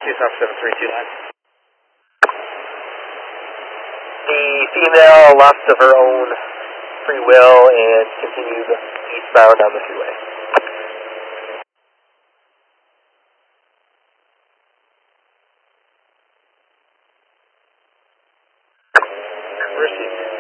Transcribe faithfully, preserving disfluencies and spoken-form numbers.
Tucson seven three two nine. The female lost of her own free will and continued eastbound on the freeway. Received.